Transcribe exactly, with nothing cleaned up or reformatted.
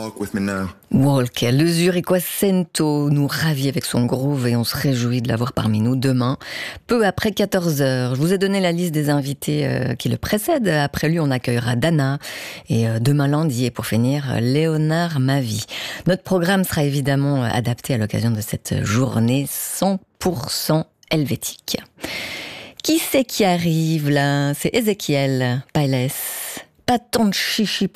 walk with me now. Walk, le Zurichois Sento nous ravit avec son groove et on se réjouit de l'avoir parmi nous demain, peu après quatorze heures. Je vous ai donné la liste des invités euh, qui le précèdent. Après lui, on accueillera Dana et euh, demain lundi, et pour finir, Léonard Mavie. Notre programme sera évidemment adapté à l'occasion de cette journée cent pour cent helvétique. Qui c'est qui arrive là? C'est Ézéchiel Pailes. Pas tant de chichi pour